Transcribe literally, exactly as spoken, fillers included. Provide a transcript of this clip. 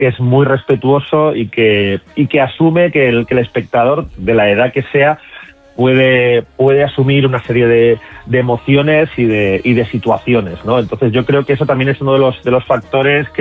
que es muy respetuoso y que, y que asume que el, que el espectador, de la edad que sea, puede, puede asumir una serie de, de emociones y de, y de situaciones, ¿no? Entonces yo creo que eso también es uno de los, de los factores que